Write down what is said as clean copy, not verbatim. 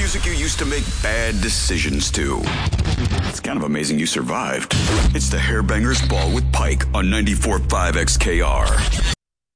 music you used to make bad decisions to. It's kind of amazing you survived. It's the Hairbangers Ball with Pike on 94.5 XKR.